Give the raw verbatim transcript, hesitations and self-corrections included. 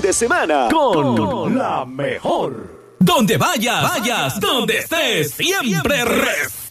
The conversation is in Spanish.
de semana con, con la mejor. Donde vayas, vayas, donde estés, siempre res.